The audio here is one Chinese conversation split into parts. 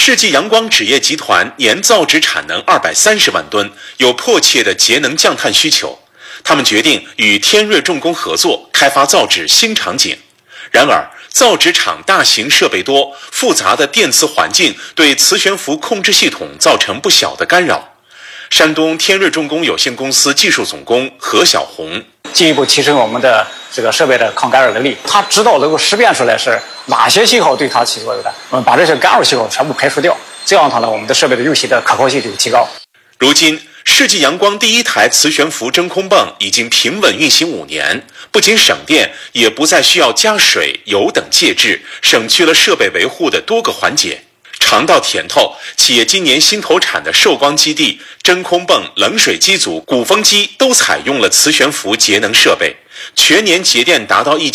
世纪阳光纸业集团年造纸产能230万吨，有迫切的节能降碳需求。他们决定与天瑞重工合作，开发造纸新场景。然而，造纸厂大型设备多，复杂的电磁环境对磁悬浮控制系统造成不小的干扰。山东天瑞重工有限公司技术总工何小红进一步提升我们的这个设备的抗干扰能力，它知道能够识别出来是哪些信号对它起作用的，我们把这些干扰信号全部排除掉，这样的话呢，我们的设备的运行的可靠性就提高。 如今，世纪阳光第一台磁悬浮真空泵已经平稳运行5年，不仅省电，也不再需要加水、油等介质，省去了设备维护的多个环节。尝到甜头，企业今年新投产的受光基地、真空泵、冷水机组、鼓风机都采用了磁悬浮节能设备，全年节电达到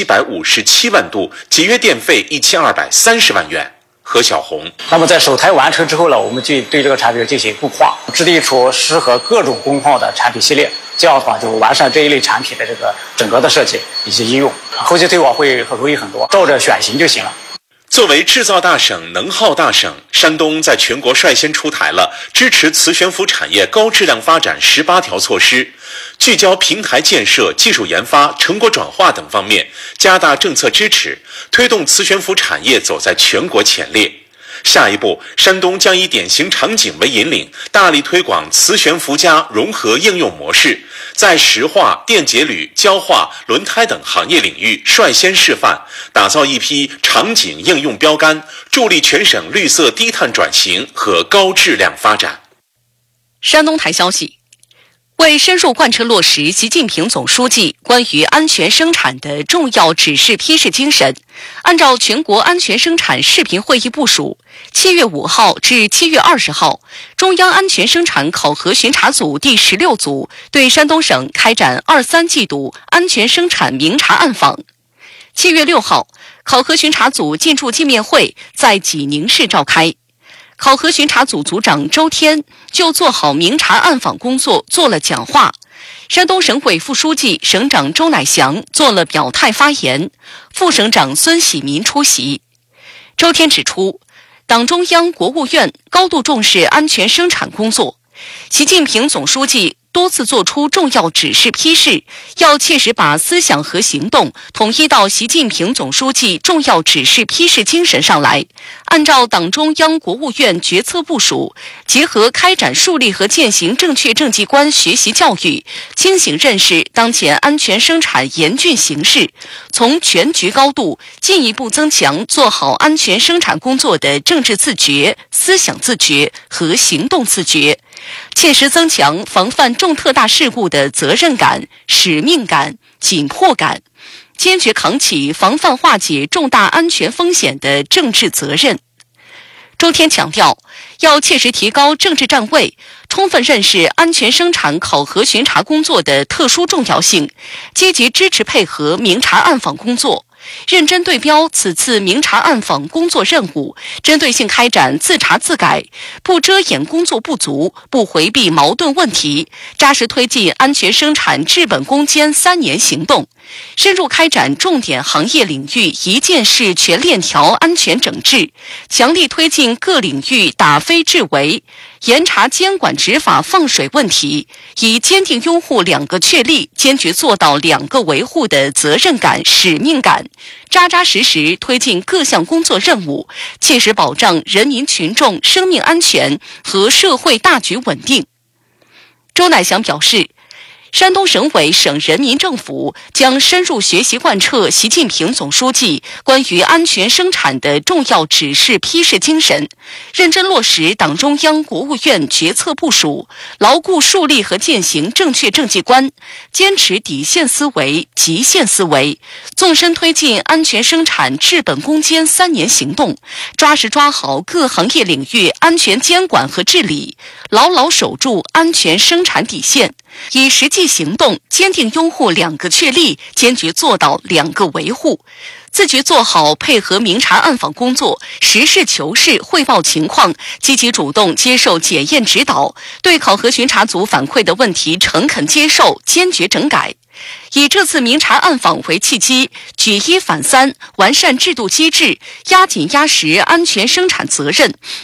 1757万度，节约电费1230万元。何小红， 那么在首台完成之后呢，我们就对这个产品进行固化，制定出适合各种工况的产品系列，这样的话就完善这一类产品的这个整个的设计以及应用，后期推广会容易很多，照着选型就行了。 作为制造大省、能耗大省，山东在全国率先出台了支持磁悬浮产业高质量发展18条措施，聚焦平台建设、技术研发、成果转化等方面，加大政策支持，推动磁悬浮产业走在全国前列。下一步，山东将以典型场景为引领，大力推广磁悬浮加融合应用模式，在石化、电解铝、焦化、轮胎等行业领域率先示范，打造一批场景应用标杆，助力全省绿色低碳转型和高质量发展。 山东台消息，为深入贯彻落实习近平总书记关于安全生产的重要指示批示精神，按照全国安全生产视频会议部署，7月5号至7月20号，中央安全生产考核巡查组第16组对山东省开展23季度安全生产明察暗访。7月6号，考核巡查组进驻见面会在济宁市召开。考核巡查组组长周天就做好明察暗访工作做了讲话，山东省委副书记、省长周乃祥做了表态发言，副省长孙喜民出席。周天指出，党中央、国务院高度重视安全生产工作，习近平总书记多次作出重要指示批示，要切实把思想和行动统一到习近平总书记重要指示批示精神上来，按照党中央、国务院决策部署，结合开展树立和践行正确政绩观学习教育，清醒认识当前安全生产严峻形势，从全局高度进一步增强做好安全生产工作的政治自觉、思想自觉和行动自觉，切实增强防范重特大事故的责任感、使命感、紧迫感，坚决扛起防范化解重大安全风险的政治责任。周天强调，要切实提高政治站位，充分认识安全生产考核巡查工作的特殊重要性，积极支持配合明察暗访工作，认真对标此次明察暗访工作任务，针对性开展自查自改，不遮掩工作不足，不回避矛盾问题，扎实推进安全生产治本攻坚3年行动，深入开展重点行业领域一件事全链条安全整治，强力推进各领域打非治为，严查监管执法放水问题，以坚定拥护2个确立，坚决做到2个维护的责任感、使命感，扎扎实实推进各项工作任务，切实保障人民群众生命安全和社会大局稳定。周乃祥表示，山东省委省人民政府将深入学习贯彻习近平总书记关于安全生产的重要指示批示精神，认真落实党中央、国务院决策部署，牢固树立和践行正确政绩观，坚持底线思维、极限思维，纵深推进安全生产治本攻坚3年行动，抓实抓好各行业领域安全监管和治理，牢牢守住安全生产底线，以实际行动坚定拥护2个确立，坚决做到2个维护，自觉做好配合明察暗访工作，实事求是汇报情况，积极主动接受检验指导，对考核巡查组反馈的问题诚恳接受，坚决整改。以这次明察暗访为契机，举1反3，完善制度机制，压紧压实安全生产责任，